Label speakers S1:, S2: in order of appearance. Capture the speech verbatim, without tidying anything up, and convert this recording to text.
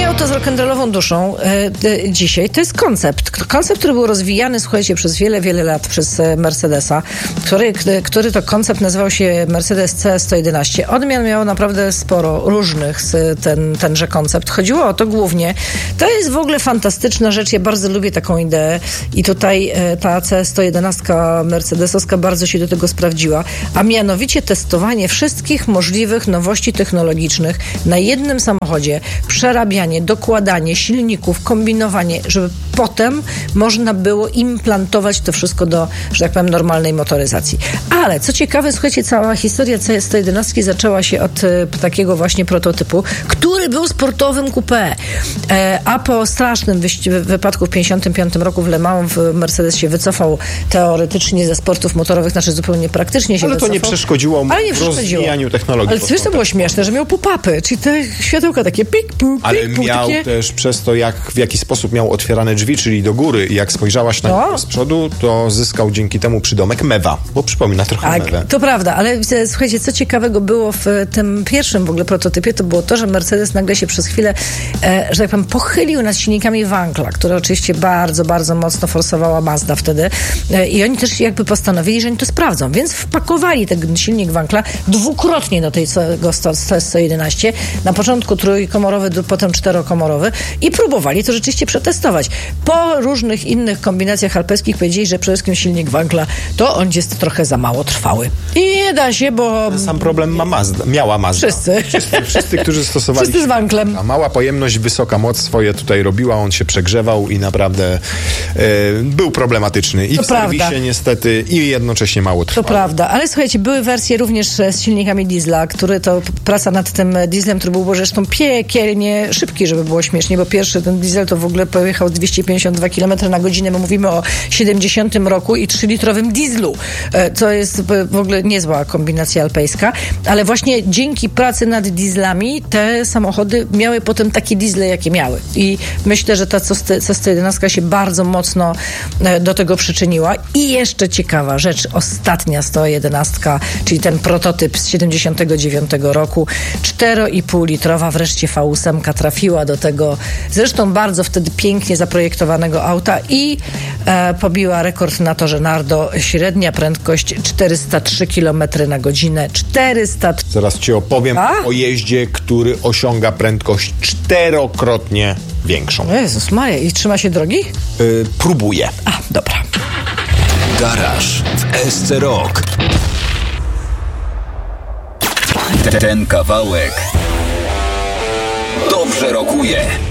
S1: auto z rock'n'rollową duszą e, e, dzisiaj to jest koncept. Koncept, który był rozwijany, słuchajcie, przez wiele, wiele lat przez Mercedesa, który, który to koncept nazywał się Mercedes C sto jedenaście. Odmian miał naprawdę sporo różnych z ten, tenże koncept. Chodziło o to głównie. To jest w ogóle fantastyczna rzecz. Ja bardzo lubię taką ideę i tutaj e, ta C sto jedenaście mercedesowska bardzo się do tego sprawdziła, a mianowicie testowanie wszystkich możliwych nowości technologicznych na jednym samochodzie, przerabianie, dokładanie silników, kombinowanie, żeby potem można było implantować to wszystko do, że tak powiem, normalnej motoryzacji. Ale co ciekawe, słuchajcie, cała historia C sto jedenaście zaczęła się od e, takiego właśnie prototypu, który był sportowym coupé. E, a po strasznym wyś- wypadku w pięćdziesiątym piątym roku w Le Mans Mercedes się wycofał teoretycznie ze sportów motorowych, znaczy zupełnie praktycznie się
S2: Ale
S1: wycofał.
S2: to nie przeszkodziło mu w rozwijaniu technologii.
S1: Ale wiesz, to było śmieszne, że miał pop-upy, czyli te światełka takie pik, puk,
S2: Ale
S1: pik, puk,
S2: miał
S1: takie...
S2: też przez to, jak, w jaki sposób miał otwierane drzwi, czyli do góry, i jak spojrzałaś na
S1: No.
S2: niego z przodu, to zyskał dzięki temu przydomek Mewa, bo przypomina trochę
S1: Tak,
S2: Mewę.
S1: to prawda, ale e, słuchajcie, co ciekawego było w e, tym pierwszym w ogóle prototypie, to było to, że Mercedes nagle się przez chwilę, e, że tak powiem, pochylił nad silnikami Wankla, które oczywiście bardzo, bardzo mocno forsowała Mazda wtedy e, i oni też jakby postanowili, że oni to sprawdzą, więc wpakowali ten silnik Wankla dwukrotnie do tego C sto jedenaście, na początku trójkomorowy, potem czterokomorowy i próbowali to rzeczywiście przetestować. Po różnych innych kombinacjach alpejskich powiedzieli, że przede wszystkim silnik Wankla to on jest trochę za mało trwały. I nie da się, bo...
S2: Sam problem ma Mazda, miała Mazda.
S1: Wszyscy.
S2: Wszyscy, wszyscy którzy stosowali...
S1: Wszyscy z Wanklem.
S2: A mała pojemność, wysoka moc swoje tutaj robiła, on się przegrzewał i naprawdę e, był problematyczny. I
S1: To
S2: w serwisie
S1: prawda.
S2: niestety, i jednocześnie mało
S1: To
S2: trwał.
S1: prawda, ale słuchajcie, były wersje również z silnikami diesla, który to praca nad tym dieslem, który był zresztą piekielnie szybki, żeby było śmiesznie, bo pierwszy ten diesel to w ogóle pojechał dwieście pięćdziesiąt dwa kilometry na godzinę. My mówimy o siedemdziesiątym roku i trzylitrowym dieslu. To jest w ogóle niezła kombinacja alpejska, ale właśnie dzięki pracy nad dieslami te samochody miały potem takie diesle, jakie miały. I myślę, że ta C sto jedenaście się bardzo mocno do tego przyczyniła. I jeszcze ciekawa rzecz, ostatnia sto jedenaście, czyli ten prototyp z siedemdziesiątego dziewiątego roku, cztery i pół litrowa, wreszcie V osiem trafiła do tego, zresztą bardzo wtedy pięknie zaprojektowanego auta i e, pobiła rekord na torze Nardo. Średnia prędkość czterysta trzy kilometry na godzinę. czterysta...
S2: Zaraz ci opowiem
S1: A?
S2: o jeździe, który osiąga prędkość czterokrotnie większą.
S1: Jezus Maria, i trzyma się drogi?
S2: Yy, próbuję.
S1: A, dobra.
S3: Garaż w S C Rock. Ten kawałek dobrze rokuje.